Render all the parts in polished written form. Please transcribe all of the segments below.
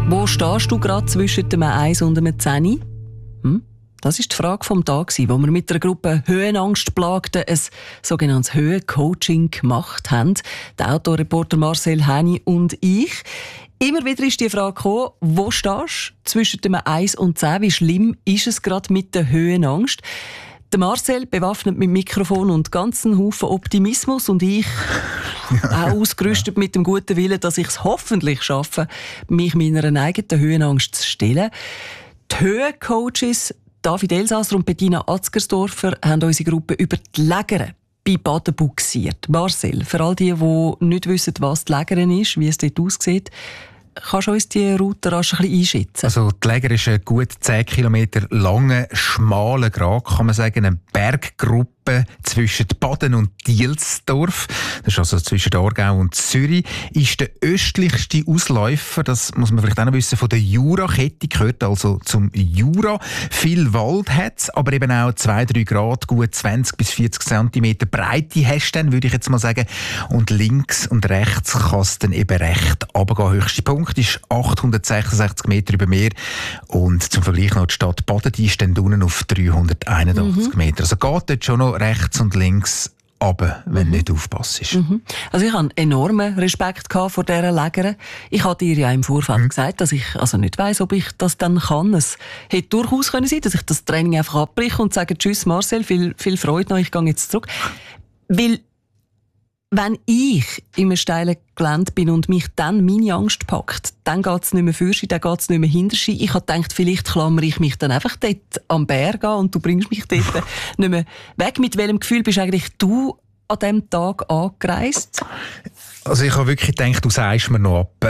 Wo stehst du gerade zwischen einem 1 und einem 10? Das ist die Frage vom Tag, wo wir mit einer Gruppe Höhenangstplagten ein sogenanntes Höhencoaching gemacht haben. Der Autoreporter Marcel Häni und ich. Immer wieder ist die Frage gekommen, wo stehst du zwischen dem 1 und 10? Wie schlimm ist es gerade mit der Höhenangst? Der Marcel bewaffnet mit Mikrofon und ganzen Haufen Optimismus und ich auch ausgerüstet mit dem guten Willen, dass ich es hoffentlich schaffe, mich meiner eigenen Höhenangst zu stellen. Die Höhencoaches David Elsasser und Bettina Atzgersdorfer haben unsere Gruppe über die Lägere bei Baden buxiert. Marcel, für all die nicht wissen, was die Lägere ist, wie es dort aussieht, kannst du uns die Route rasch ein bisschen einschätzen? Also die Lägere ist ein gut 10 Kilometer langer, schmaler Grat, kann man sagen, eine Berggruppe zwischen Baden und Dielsdorf, das ist also zwischen Aargau und Zürich, ist der östlichste Ausläufer, das muss man vielleicht auch noch wissen, von der Jurakette, gehört also zum Jura. Viel Wald hat es, aber eben auch 2-3 Grad, gut 20 bis 40 Zentimeter Breite hast du dann, würde ich jetzt mal sagen. Und links und rechts kann es dann eben recht runtergehen. Höchster Punkt ist 866 Meter über Meer. Und zum Vergleich noch die Stadt Baden, die ist dann unten auf 381 Meter. Also geht dort schon noch rechts und links runter, wenn du nicht aufpasst. Also ich hatte enormen Respekt vor dieser Lägere. Ich hatte dir ja im Vorfeld gesagt, dass ich also nicht weiss, ob ich das dann kann. Es hätte durchaus sein können, dass ich das Training einfach abbreche und sage, tschüss Marcel, viel Freude noch, ich gehe jetzt zurück. Weil wenn ich in einem steilen Gelände bin und mich dann meine Angst packt, dann geht es nicht mehr Fürski, dann geht es nicht mehr Hinterski. Ich habe gedacht, vielleicht klammere ich mich dann einfach dort am Berg an und du bringst mich dort nicht mehr weg. Mit welchem Gefühl bist eigentlich du an diesem Tag angereist? Also ich habe wirklich gedacht, du sagst mir noch ab.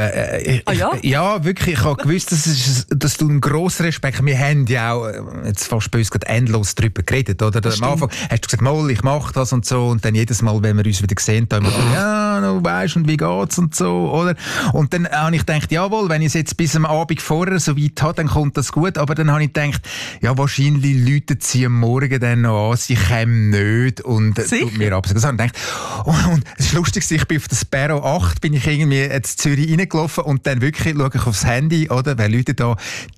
Ja, wirklich. Ich habe gewusst, dass du einen grossen Respekt hast. Wir haben ja auch jetzt fast bei uns gerade endlos darüber geredet, oder? Am Anfang hast du gesagt, mal, ich mache das und so. Und dann jedes Mal, wenn wir uns wieder sehen, dann haben wir ja, du weisst, und wie geht's und so, oder? Und dann habe ich gedacht, jawohl, wenn ich es jetzt bis am Abend vorher so weit habe, dann kommt das gut. Aber dann habe ich gedacht, ja, wahrscheinlich läuten sie am Morgen dann noch an, sie kommen nicht und tut mir absagen. Das habe ich gedacht. Und es ist lustig, ich bin auf das Sparrow 8 bin ich irgendwie jetzt Zürich reingelaufen und dann wirklich schaue ich aufs Handy, oder? Wer läutet da?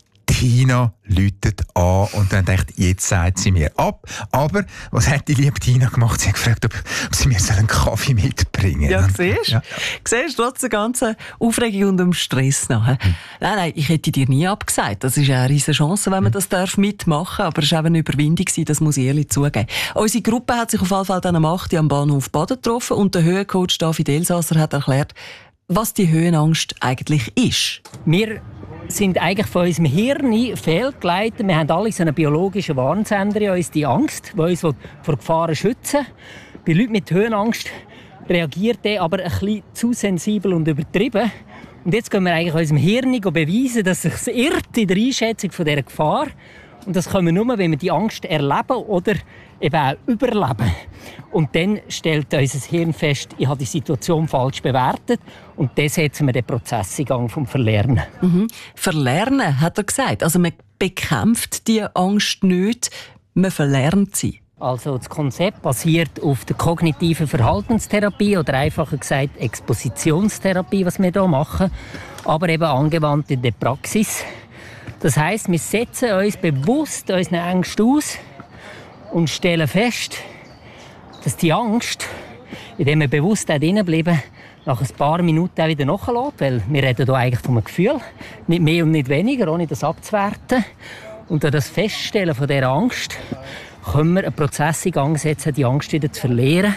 Tina läutet an und dann dachte ich, jetzt sagt sie mir ab. Aber was hat die liebe Tina gemacht? Sie hat gefragt, ob sie mir einen Kaffee mitbringen. Ja, siehst du? Siehst du, trotz der ganzen Aufregung und dem Stress nachher. Nein, ich hätte dir nie abgesagt. Das ist eine riesige Chance, wenn man das mitmachen darf. Aber es war eben eine Überwindung, das muss ich ehrlich zugeben. Unsere Gruppe hat sich auf jeden Fall dann am 8. am Bahnhof Baden getroffen und der Höhencoach David Elsasser hat erklärt, was die Höhenangst eigentlich ist. Wir sind eigentlich von unserem Hirn fehlgeleitet. Wir haben alle so einen biologischen Warnsender in uns, die Angst, die uns vor Gefahren schützen. Bei Leuten mit Höhenangst reagiert der aber ein bisschen zu sensibel und übertrieben. Und jetzt können wir eigentlich unserem Hirn beweisen, dass es sich irrt in der Einschätzung von dieser Gefahr. Und das können wir nur, wenn wir die Angst erleben oder eben auch überleben. Und dann stellt unser Hirn fest, ich habe die Situation falsch bewertet. Und dann setzen wir den Prozess in Gang vom Verlernen. Verlernen, hat er gesagt. Also man bekämpft die Angst nicht, man verlernt sie. Also das Konzept basiert auf der kognitiven Verhaltenstherapie oder einfacher gesagt Expositionstherapie, was wir hier machen, aber eben angewandt in der Praxis. Das heisst, wir setzen uns bewusst unseren Ängsten aus und stellen fest, dass die Angst, indem wir bewusst da drinnen bleiben, nach ein paar Minuten auch wieder nachlässt, weil wir reden hier eigentlich von einem Gefühl, nicht mehr und nicht weniger, ohne das abzuwerten. Und durch das Feststellen von dieser Angst können wir einen Prozess in Gang setzen, die Angst wieder zu verlieren.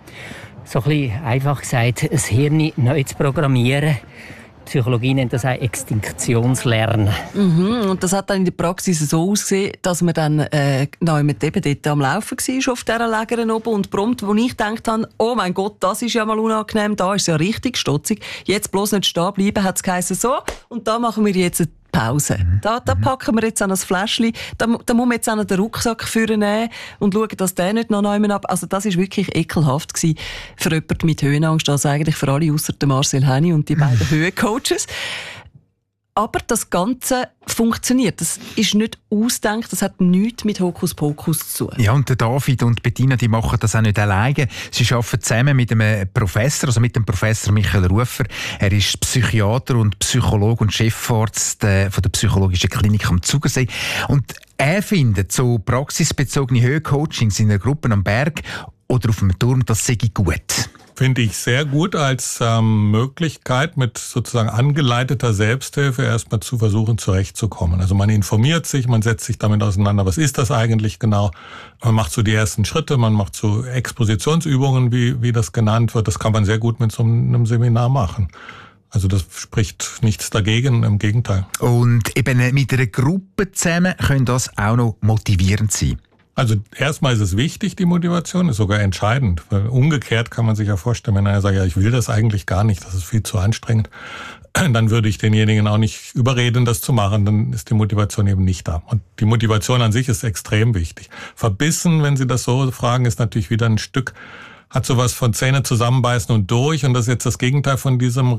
So ein bisschen einfach gesagt, das Hirn neu zu programmieren. Die Psychologie nennt das auch Extinktionslernen. Und das hat dann in der Praxis so ausgesehen, dass man dann eben dort am Laufen war, auf dieser Lägeren oben. Und prompt, wo ich gedacht habe, oh mein Gott, das ist ja mal unangenehm, da ist es ja richtig stotzig. Jetzt bloß nicht stehen bleiben, hat es geheißen, so, und da machen wir jetzt eine Pause. Da packen wir jetzt an das Fläschchen, da muss man jetzt auch noch den Rucksack vornehmen und schauen, dass der nicht noch jemand ab. Also das war wirklich ekelhaft gewesen für jemanden mit Höhenangst, also eigentlich für alle ausser Marcel Häni und die beiden Höhencoaches. Aber das Ganze funktioniert. Das ist nicht ausgedacht, das hat nichts mit Hokuspokus zu tun. Ja, und der David und Bettina, die machen das auch nicht alleine. Sie arbeiten zusammen mit einem Professor, also mit dem Professor Michael Rufer. Er ist Psychiater und Psychologe und Chefarzt von der Psychologischen Klinik am Zugersee. Und er findet so praxisbezogene Höhencoachings in einer Gruppe am Berg oder auf dem Turm, das sei gut. Finde ich sehr gut als Möglichkeit, mit sozusagen angeleiteter Selbsthilfe erstmal zu versuchen, zurechtzukommen. Also man informiert sich, man setzt sich damit auseinander, was ist das eigentlich genau? Man macht so die ersten Schritte, man macht so Expositionsübungen, wie das genannt wird. Das kann man sehr gut mit so einem Seminar machen. Also das spricht nichts dagegen, im Gegenteil. Und eben mit einer Gruppe zusammen können das auch noch motivierend sein. Also erstmal ist es wichtig, die Motivation, ist sogar entscheidend. Weil umgekehrt kann man sich ja vorstellen, wenn einer sagt, ja, ich will das eigentlich gar nicht, das ist viel zu anstrengend, dann würde ich denjenigen auch nicht überreden, das zu machen, dann ist die Motivation eben nicht da. Und die Motivation an sich ist extrem wichtig. Verbissen, wenn Sie das so fragen, ist natürlich wieder ein Stück, hat sowas von Zähne zusammenbeißen und durch. Und das ist jetzt das Gegenteil von diesem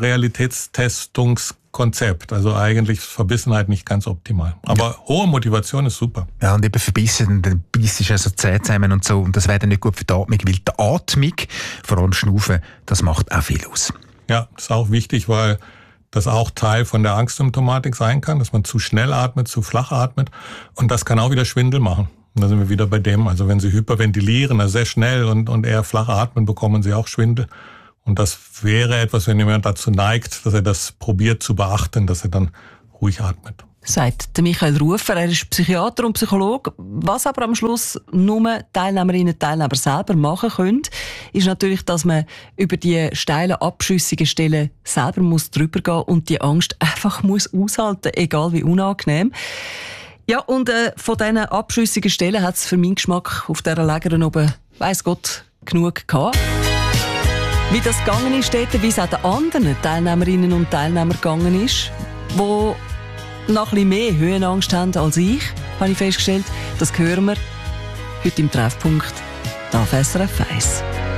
Realitätstestungskonzept. Also eigentlich ist Verbissenheit nicht ganz optimal. Aber hohe Motivation ist super. Ja, und eben verbissen, dann beißt du also Zähne zusammen und so. Und das wäre dann nicht gut für die Atmung, weil die Atmung, vor allem Schnaufen, das macht auch viel aus. Ja, das ist auch wichtig, weil das auch Teil von der Angstsymptomatik sein kann, dass man zu schnell atmet, zu flach atmet. Und das kann auch wieder Schwindel machen. Und da sind wir wieder bei dem, also wenn Sie hyperventilieren, also sehr schnell und eher flach atmen, bekommen Sie auch Schwindel. Und das wäre etwas, wenn jemand dazu neigt, dass er das probiert zu beachten, dass er dann ruhig atmet. Sagt der Michael Rufer, er ist Psychiater und Psychologe. Was aber am Schluss nur Teilnehmerinnen und Teilnehmer selber machen können, ist natürlich, dass man über die steilen, abschüssigen Stellen selber drüber gehen muss und die Angst einfach aushalten muss, egal wie unangenehm. Ja, und von diesen abschüssigen Stellen hat es für meinen Geschmack auf dieser Lägeren oben, weiss Gott, genug gehabt. Wie das gegangen ist dort, wie es auch den anderen Teilnehmerinnen und Teilnehmern gegangen ist, die noch ein bisschen mehr Höhenangst haben als ich, habe ich festgestellt. Das hören wir heute im Treffpunkt auf SRF 1.